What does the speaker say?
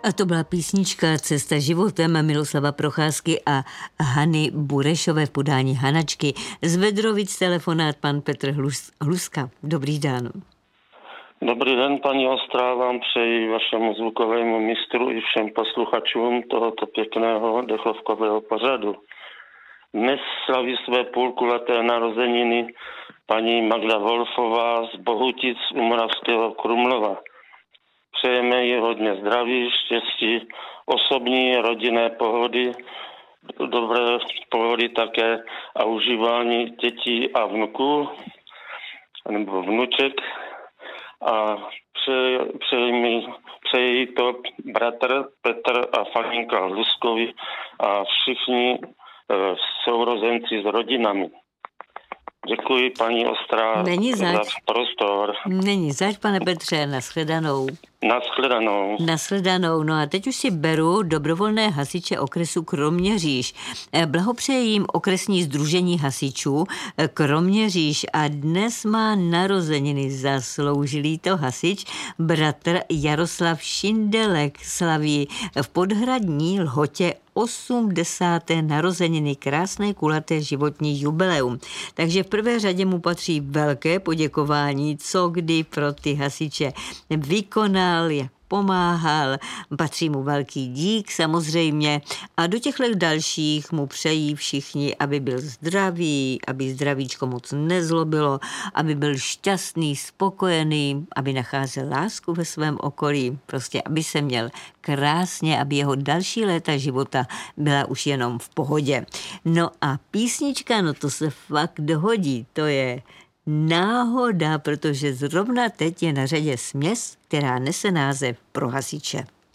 A to byla písnička Cesta životem Miloslava Procházky a Hany Burešové v podání Hanačky. Z Vedrovic telefonát pan Petr Hluska. Dobrý den. Dobrý den, paní Ostrá, vám přeji vašemu zvukovému mistru i všem posluchačům tohoto pěkného dechovkového pořadu. Dnes slaví své půlkulaté narozeniny paní Magda Wolfová z Bohutic u Moravského Krumlova. Přejeme jí hodně zdraví, štěstí, osobní, rodinné pohody, dobré pohody také a užívání dětí a vnuků nebo vnuček. A přeji to bratr Petr a Faninka Hluskovi a všichni sourozenci s rodinami. Děkuji, paní Ostrá, za prostor. Není zač, pane Petře, nashledanou. Nashledanou. No a teď už si beru dobrovolné hasiče okresu Kroměříž. Blahopřeji jim okresní sdružení hasičů Kroměříž a dnes má narozeniny zasloužilý to hasič, bratr Jaroslav Šindelek, slaví v Podhradní Lhotě 80. narozeniny, krásné kulaté životní jubileum. Takže v prvé řadě mu patří velké poděkování, co kdy pro ty hasiče vykonal, jak pomáhal, patří mu velký dík samozřejmě a do těchto dalších mu přejí všichni, aby byl zdravý, aby zdravíčko moc nezlobilo, aby byl šťastný, spokojený, aby nacházel lásku ve svém okolí, prostě aby se měl krásně, aby jeho další léta života byla už jenom v pohodě. No a písnička, no to se fakt dohodí, to je náhoda, protože zrovna teď je na řadě směs, která nese název Pro hasiče.